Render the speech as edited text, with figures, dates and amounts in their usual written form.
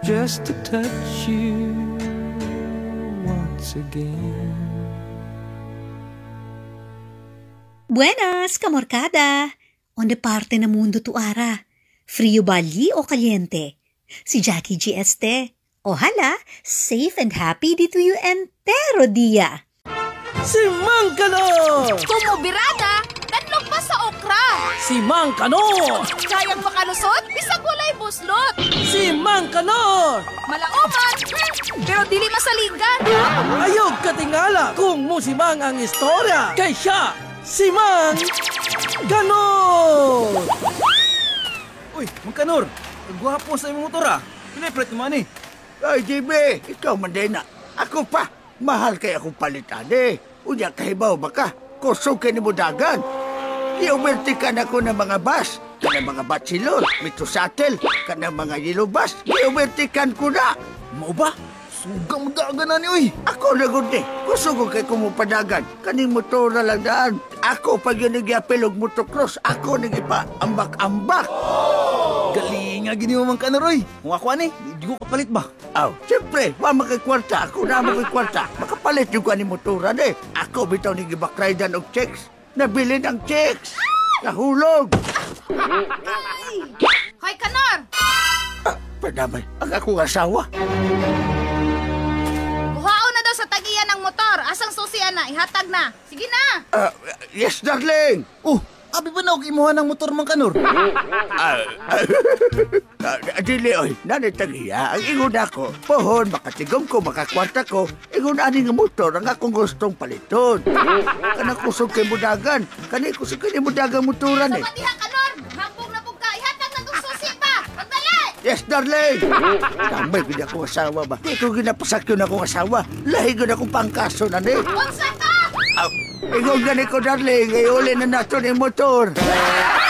just to touch you once again. Buenas, kamorkada! Onde parte ng mundo tu ara? Frio bali o kaliente? Si Jackie G. Este. Ojalá, safe and happy dito you entero dia. Si Mang Kanor! Kumubirada, tatlong pa sa okra. Si Mang Kanor! Kayang makalusot, bisag walay buslot. Si Mang Kanor! Malaoman, pero dili masalingan. Ayog katingala kung musimang ang istorya. Kay siya, si Mang Kanor! Uy, Mang Kanor, ang gwapo sa imong motor ah. Pinay-pret naman eh. Ay, JB, ikaw man din na. Ako pa, mahal kay akong palitan eh. Unya kahibaw ba ka? Kusog ka ni mo dagan. Iumertikan ako ng mga bus, kanang mga batsilor, metro shuttle, kanang mga yellow bus. Iumertikan ko na. Mau ba? Sugang mo dagan na ni, uy. Ako na gundi, kusog ko kay kumupadagan. Kaning motor na lang daan. Ako pag yun nag-iapil og motocross, ako nag-ipa ambak-ambak. Galing nga gini mo, Mang Kanor, uy. Kung ako ani, di ko kapalit ba? Aw, siyempre, wa makikwarta. Ako na makikwarta. Makapalit yung kaning motoran eh. Ako bitaw nag-ibakraydan og checks. Nabili ng checks. Nahulog. Hoy, Kanor! Padamay, ang akong asawa. Buhaon na daw sa tagiyan ng motor. Asang susian na, ihatag na. Sige na. Yes, darling. Oh, abi ba na og imuha ng motor, Mang Kanor? Dili, oy, nanitagiya. Ang ingon ako, pohon, makatigom ko, makakwarta ko. Ingon ani nga motor, ang akong gustong paliton. Kanang kusog kay mudagan. Kanang kusog kay mudagan motoran eh. Sa patiha, Kanor! Hambog na pugka, ihatag na itong susi pa. Magdali! Yes, darling! Tambay ko akong asawa ba? Di ko ginapasakyon akong asawa. Lahi ko na akong pangkaso na ni. Unsa ka? Ingon gani ko, darling. Ay uli na nato ni motor.